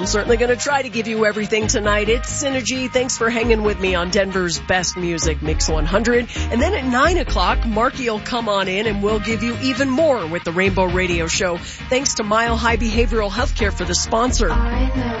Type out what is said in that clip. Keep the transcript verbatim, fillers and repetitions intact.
I'm certainly going to try to give you everything tonight. It's Synergy. Thanks for hanging with me on Denver's Best Music Mix one hundred. And then at nine o'clock, Marky will come on in and we'll give you even more with the Rainbow Radio Show. Thanks to Mile High Behavioral Healthcare for the sponsor.